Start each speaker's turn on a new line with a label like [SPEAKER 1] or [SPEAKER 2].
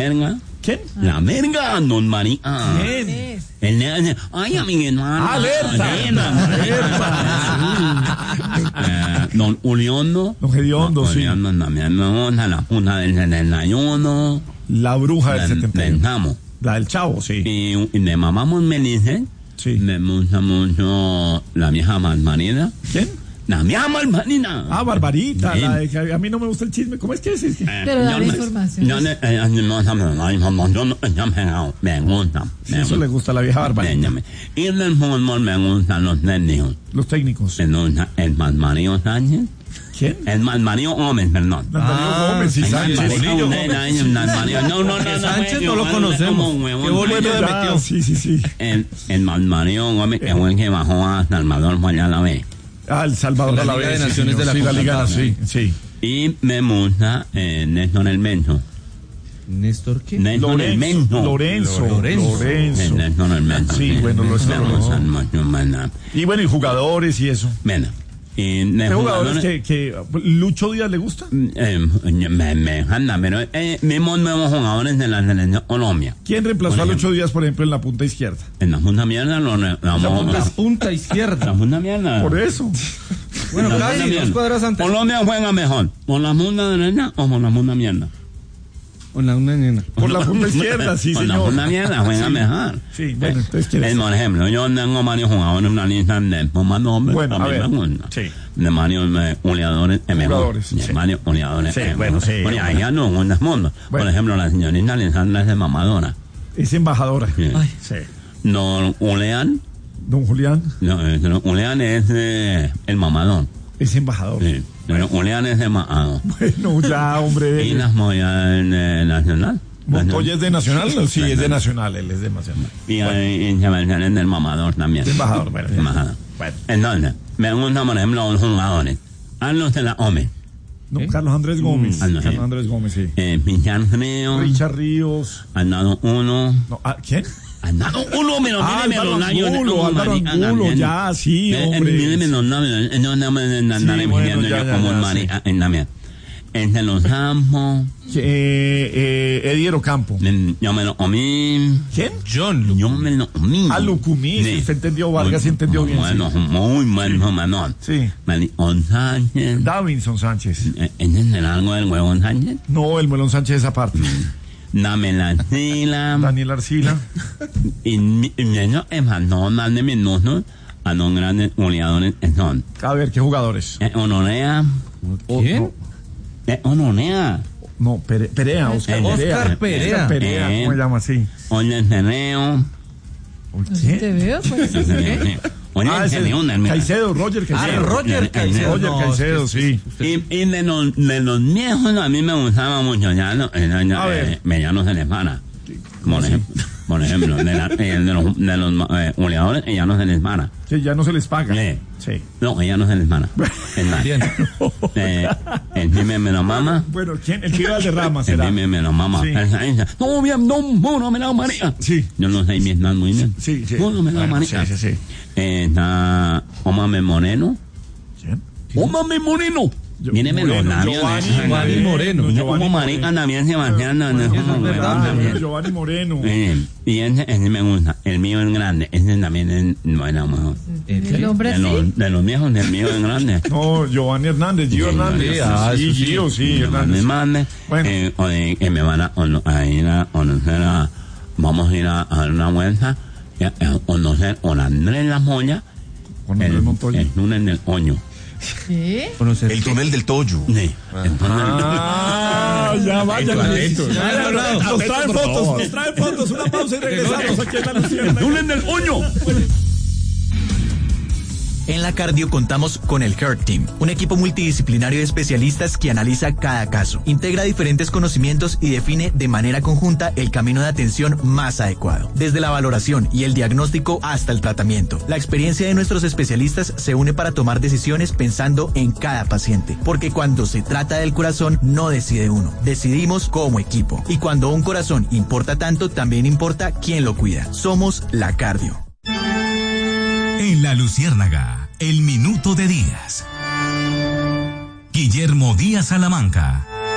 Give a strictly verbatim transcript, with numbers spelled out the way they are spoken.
[SPEAKER 1] merga.
[SPEAKER 2] ¿Quién?
[SPEAKER 1] La merga, don María.
[SPEAKER 2] ¿Quién?
[SPEAKER 1] El nene, ay, a mi hermano.
[SPEAKER 2] ¡Alerta!
[SPEAKER 1] Eh, don Uliondo.
[SPEAKER 2] Don Gediondo, sí.
[SPEAKER 1] Uliondo también me gusta, la punta del setenta y uno.
[SPEAKER 2] La bruja del setenta y uno.
[SPEAKER 1] Pensamos.
[SPEAKER 2] La del Chavo, sí.
[SPEAKER 1] Y, y de mamá Melice,
[SPEAKER 2] Sí.
[SPEAKER 1] me gusta mucho la vieja Malmarina.
[SPEAKER 2] ¿Quién?
[SPEAKER 1] La vieja Malmarina.
[SPEAKER 2] Ah, Barbarita,
[SPEAKER 1] Bien.
[SPEAKER 2] la de que a mí no me gusta el chisme. ¿Cómo es que es? Es que-
[SPEAKER 3] Pero da la información.
[SPEAKER 1] Yo no, eh, no, no, no, no, yo no, yo me- me gusta.
[SPEAKER 2] Sí,
[SPEAKER 1] me
[SPEAKER 2] eso le gusta a la vieja Barbarita.
[SPEAKER 1] Ven, Y del fútbol me gustan los técnicos.
[SPEAKER 2] Los técnicos.
[SPEAKER 1] Me gusta el Malmario Sánchez.
[SPEAKER 2] ¿Quién?
[SPEAKER 1] El Malmario Gómez, perdón.
[SPEAKER 2] Darío Gómez y
[SPEAKER 1] El
[SPEAKER 2] Sánchez.
[SPEAKER 1] Malmario Gómez, el Malmario- No, no, no, no.
[SPEAKER 4] Sánchez no
[SPEAKER 1] yo-
[SPEAKER 4] lo
[SPEAKER 1] yo-
[SPEAKER 4] conocemos.
[SPEAKER 1] como un huevón.
[SPEAKER 4] Qué bolillo
[SPEAKER 2] Bueno,
[SPEAKER 4] le
[SPEAKER 2] ya,
[SPEAKER 4] metió.
[SPEAKER 2] sí, sí, sí.
[SPEAKER 1] El, el Malmario Gómez, que fue el que bajó a Salvador fue allá a la vez.
[SPEAKER 2] Ah, El Salvador
[SPEAKER 4] La
[SPEAKER 2] a la
[SPEAKER 4] Liga
[SPEAKER 2] vez,
[SPEAKER 4] de
[SPEAKER 2] sí,
[SPEAKER 4] Naciones
[SPEAKER 2] señor.
[SPEAKER 4] de la
[SPEAKER 2] Sí, la Liga,
[SPEAKER 4] CONCACAF.
[SPEAKER 2] sí, sí.
[SPEAKER 1] Y me gusta eh, Néstor el Menso.
[SPEAKER 4] ¿Néstor qué?
[SPEAKER 1] Néstor el Menso.
[SPEAKER 2] Lorenzo, Lorenzo,
[SPEAKER 4] Lorenzo.
[SPEAKER 1] Eh,
[SPEAKER 2] Lorenzo.
[SPEAKER 1] Néstor el Menso.
[SPEAKER 2] Sí, bueno, lo-
[SPEAKER 1] Me
[SPEAKER 2] lo-
[SPEAKER 1] gustan mucho, mana.
[SPEAKER 2] Y bueno, y jugadores y eso.
[SPEAKER 1] Bueno, y de
[SPEAKER 2] ¿Qué jugadores
[SPEAKER 1] jugadores-
[SPEAKER 2] que, que Lucho Díaz le gusta?
[SPEAKER 1] Eh, me, me encanta, pero eh, vemos nuevos jugadores de la selección Colombia.
[SPEAKER 2] ¿Quién reemplazó
[SPEAKER 1] Por
[SPEAKER 2] a
[SPEAKER 1] ejemplo.
[SPEAKER 2] Lucho Díaz, por ejemplo, en la punta izquierda?
[SPEAKER 1] En la punta mierda lo re- la
[SPEAKER 2] Esa
[SPEAKER 1] vamos
[SPEAKER 2] punta
[SPEAKER 1] la,
[SPEAKER 2] es
[SPEAKER 4] Punta izquierda.
[SPEAKER 1] la punta mierda.
[SPEAKER 2] Por eso.
[SPEAKER 4] Bueno,
[SPEAKER 1] La
[SPEAKER 4] casi
[SPEAKER 1] punta
[SPEAKER 4] dos
[SPEAKER 1] mierda.
[SPEAKER 4] cuadras antes.
[SPEAKER 1] Colombia juega mejor, ¿por la punta derecha o por la punta mierda?
[SPEAKER 4] Con la una nena.
[SPEAKER 2] Por la punta izquierda, sí,
[SPEAKER 1] Por la
[SPEAKER 2] señor.
[SPEAKER 1] punta mierda juega
[SPEAKER 2] Sí.
[SPEAKER 1] mejor.
[SPEAKER 2] Sí, bueno, entonces, ¿quién es?
[SPEAKER 1] Eh, por ejemplo, yo tengo varios jugadores en una lista de más nombres.
[SPEAKER 2] Bueno, a
[SPEAKER 1] mí
[SPEAKER 2] ver.
[SPEAKER 1] me gusta.
[SPEAKER 2] Sí.
[SPEAKER 1] De varios eh, goleadores. eh, mejor.
[SPEAKER 2] Jugadores,
[SPEAKER 1] De
[SPEAKER 2] sí.
[SPEAKER 1] varios goleadores.
[SPEAKER 2] Sí,
[SPEAKER 1] eh,
[SPEAKER 2] bueno,
[SPEAKER 1] mejor.
[SPEAKER 2] sí,
[SPEAKER 1] Porque
[SPEAKER 2] hombre.
[SPEAKER 1] allá no en el mundo.
[SPEAKER 2] Bueno.
[SPEAKER 1] Por ejemplo, la señorita Alessandra es de mamadora.
[SPEAKER 2] Es embajadora.
[SPEAKER 1] Sí.
[SPEAKER 4] Ay.
[SPEAKER 2] Sí.
[SPEAKER 1] No, Olean,
[SPEAKER 2] Don Julián
[SPEAKER 1] no, eh, no, Olean es eh, el mamadón.
[SPEAKER 2] es embajador.
[SPEAKER 1] Sí. Pero Olean es de mamadón.
[SPEAKER 2] Bueno, ya,
[SPEAKER 1] Y
[SPEAKER 2] hombre.
[SPEAKER 1] las Moya eh, nacional.
[SPEAKER 2] ¿Montoya es de Nacional? Sí, es de Nacional, él es de Nacional.
[SPEAKER 1] Y hay intervenciones del mamador también.
[SPEAKER 2] De embajador, bueno, ya.
[SPEAKER 1] Embajador.
[SPEAKER 2] Bueno.
[SPEAKER 1] Entonces, me gustan, por ejemplo, los jugadores. Carlos de la Ome,
[SPEAKER 2] No, Carlos Andrés Gómez.
[SPEAKER 1] Ah, no,
[SPEAKER 2] Carlos
[SPEAKER 1] sí.
[SPEAKER 2] Andrés Gómez, sí.
[SPEAKER 1] eh, Pichar Frío,
[SPEAKER 2] Richard Ríos.
[SPEAKER 1] al lado uno,
[SPEAKER 2] No, ah, ¿quién?
[SPEAKER 1] al lado uno, me lo
[SPEAKER 2] Ah,
[SPEAKER 1] míreme
[SPEAKER 2] Álvaro
[SPEAKER 1] los labios.
[SPEAKER 2] Angulo,
[SPEAKER 1] oh,
[SPEAKER 2] Álvaro
[SPEAKER 1] marica,
[SPEAKER 2] Angulo,
[SPEAKER 1] también.
[SPEAKER 2] ya, sí,
[SPEAKER 1] Eh, eh,
[SPEAKER 2] hombre.
[SPEAKER 1] Míreme los labios, eh, no andamos en andar
[SPEAKER 2] Sí, bueno,
[SPEAKER 1] midiendo
[SPEAKER 2] ya,
[SPEAKER 1] yo
[SPEAKER 2] ya,
[SPEAKER 1] como
[SPEAKER 2] ya,
[SPEAKER 1] un marica en la mía. Entre los campos,
[SPEAKER 2] Eh, eh, Eddie Campo.
[SPEAKER 1] eh, yo me lo comí,
[SPEAKER 2] ¿Quién?
[SPEAKER 4] John
[SPEAKER 1] yo me lo comí.
[SPEAKER 2] Ah, Lucumí, sí, usted entendió, Vargas sí entendió bien,
[SPEAKER 1] Bueno,
[SPEAKER 2] sí.
[SPEAKER 1] muy bueno, Manón.
[SPEAKER 2] Sí.
[SPEAKER 1] Manicón Sánchez.
[SPEAKER 2] Davinson Sánchez.
[SPEAKER 1] Eh, ¿Entienden algo del huevón Sánchez?
[SPEAKER 2] No, el Melón Sánchez esa parte.
[SPEAKER 1] Dame la sila.
[SPEAKER 2] Daniel Arcila.
[SPEAKER 1] Y mi- y eso es más, no más de minutos a los grandes goleadores que son.
[SPEAKER 2] A ver, ¿qué jugadores?
[SPEAKER 1] Eh, Honorea.
[SPEAKER 4] ¿Quién?
[SPEAKER 1] Eh, Honorea.
[SPEAKER 2] No, Pere- Perea, Oscar
[SPEAKER 1] Oscar
[SPEAKER 2] Perea.
[SPEAKER 4] Perea.
[SPEAKER 2] Oscar Perea,
[SPEAKER 1] Eh.
[SPEAKER 2] ¿cómo se llama así?
[SPEAKER 1] Oye, Cerreo.
[SPEAKER 3] ¿Te veo? Pues, ¿qué?
[SPEAKER 1] Oye,
[SPEAKER 2] Ah, ese
[SPEAKER 1] Cerreo, una-
[SPEAKER 2] Caicedo, Roger
[SPEAKER 4] Ah,
[SPEAKER 2] Caicedo.
[SPEAKER 4] Roger Caicedo.
[SPEAKER 2] Roger
[SPEAKER 4] No,
[SPEAKER 2] Caicedo,
[SPEAKER 4] es que-
[SPEAKER 2] sí.
[SPEAKER 1] Y, y de, los, de los viejos a mí me gustaba mucho, ya no, eh, ya,
[SPEAKER 2] A ver.
[SPEAKER 1] eh, me- ya no se les para. Por ejemplo, por ejemplo de, la- eh, de los, de los eh, goleadores, ella no se les para.
[SPEAKER 2] Que ya no se les paga.
[SPEAKER 1] Sí.
[SPEAKER 2] Sí.
[SPEAKER 1] No, ella no se les para. Es más,
[SPEAKER 4] Bien.
[SPEAKER 1] eh, el dime me lo mama.
[SPEAKER 2] Bueno, ¿quién? El que iba de rama
[SPEAKER 1] El
[SPEAKER 2] será.
[SPEAKER 1] dime me lo mama.
[SPEAKER 2] Sí.
[SPEAKER 1] Esa- esa, No, bien, no, no, me la María.
[SPEAKER 2] Sí.
[SPEAKER 1] Yo no sé Vietnam muy bien.
[SPEAKER 2] Sí, sí.
[SPEAKER 1] No, no me la
[SPEAKER 2] Bueno,
[SPEAKER 1] María.
[SPEAKER 2] sí, sí, sí.
[SPEAKER 1] Eh, está Omame Moreno.
[SPEAKER 2] ¿Quién?
[SPEAKER 1] Omame Moreno.
[SPEAKER 2] Yo-
[SPEAKER 1] Míreme los
[SPEAKER 2] Moreno,
[SPEAKER 1] labios.
[SPEAKER 2] Giovanni
[SPEAKER 1] de-
[SPEAKER 4] Giovanni Moreno.
[SPEAKER 1] Como
[SPEAKER 2] Giovanni
[SPEAKER 1] marica
[SPEAKER 2] Moreno.
[SPEAKER 1] también Sebastián. no, no,
[SPEAKER 4] Eso es
[SPEAKER 1] no,
[SPEAKER 4] verdad,
[SPEAKER 1] no,
[SPEAKER 4] también.
[SPEAKER 1] no.
[SPEAKER 2] Giovanni Moreno.
[SPEAKER 1] Eh, y ese, ese me gusta. El mío es grande. Ese también es bueno, mejor.
[SPEAKER 3] El hombre
[SPEAKER 1] De los,
[SPEAKER 3] sí.
[SPEAKER 1] de los viejos, el mío es grande.
[SPEAKER 2] No, Giovanni Hernández, Gio
[SPEAKER 1] Sí,
[SPEAKER 2] Hernández.
[SPEAKER 4] sí, ah,
[SPEAKER 2] sí,
[SPEAKER 4] eso sí.
[SPEAKER 2] Gio, sí,
[SPEAKER 1] Me
[SPEAKER 2] Hernández.
[SPEAKER 1] mande.
[SPEAKER 2] Bueno.
[SPEAKER 1] Eh, o de que me van a, ono- a ir a conocer a. Vamos a ir a, a dar una vuelta. y A, a conocer a Andrés La Moya.
[SPEAKER 2] Con Andrés
[SPEAKER 1] El,
[SPEAKER 2] Montoya.
[SPEAKER 1] el túnel del Oño.
[SPEAKER 3] ¿Qué?
[SPEAKER 4] Conocer
[SPEAKER 5] El túnel del Toyo.
[SPEAKER 1] Sí. El túnel del-
[SPEAKER 2] Ah, ya vaya.
[SPEAKER 4] Atento,
[SPEAKER 2] Ya,
[SPEAKER 4] atento.
[SPEAKER 2] ya, ya, Nos traen
[SPEAKER 5] por
[SPEAKER 2] fotos,
[SPEAKER 5] favor.
[SPEAKER 2] nos traen fotos. Una pausa y regresamos aquí en la Luciérnaga.
[SPEAKER 1] túnel del Oño.
[SPEAKER 6] En la Cardio contamos con el Heart Team, un equipo multidisciplinario de especialistas que analiza cada caso, integra diferentes conocimientos y define de manera conjunta el camino de atención más adecuado, desde la valoración y el diagnóstico hasta el tratamiento. La experiencia de nuestros especialistas se une para tomar decisiones pensando en cada paciente, porque cuando se trata del corazón no decide uno, decidimos como equipo. Y cuando un corazón importa tanto, también importa quién lo cuida. Somos la Cardio.
[SPEAKER 7] En la Luciérnaga, el minuto de Díaz. Guillermo Díaz Salamanca.